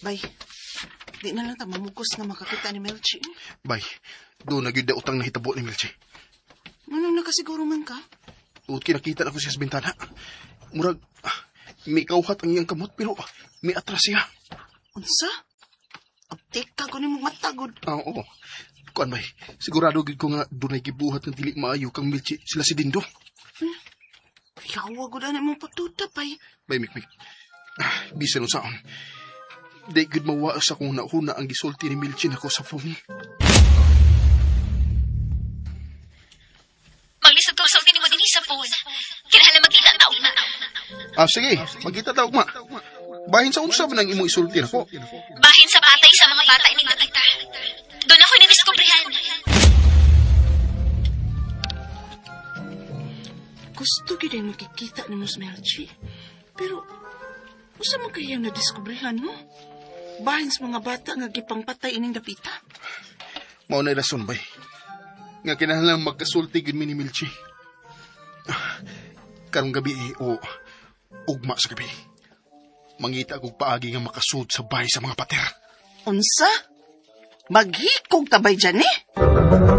Bay, di na lang ta mamugos nga makakita ni Melchi. Bay, doon nagyud na utang nahitabo ni Melchi. Anong nakasiguro man ka? Uot kinakita na ko siya sa bintana. Murag, may kauhat ang iyang kamot, pero may atras siya. Unsa? Aptek ka ko ni mong matagod. Oo. Kuan bay, sigurado gid ko nga doon ay gibuhat ng dili maayo kang Melchi sila si Dindo. Yawa ko na mong pagtuta, bay. Bay, Mikmik. Bisan o saan. Di gud mawaas akong nauna ang gisulti ni Melchi nako sa phone. Maglisod ko sa ni mo din sa phone. Kinahanglan magkita ang taong na. Sige. Magkita daw, ma. Bahin sa unsa ba nang imo isulti nako? Bahin sa patay sa mga bata ining nakita. Doon ako nidiskubrihan. Gusto gid ay makikita ni Ms. Melchi. Pero, usa man kayang nadiskubrihan, no? Bahin sa mga bata nga gipangpatay ining dapita. Mao na rason bay. Nga kinahanglan magkasulti gid mi ni Melchi. Karong gabi o ugma sa gabi. Mangita kog paagi nga makasud sa bahay sa mga pater. Unsa? Maghikog tabay dyan, eh?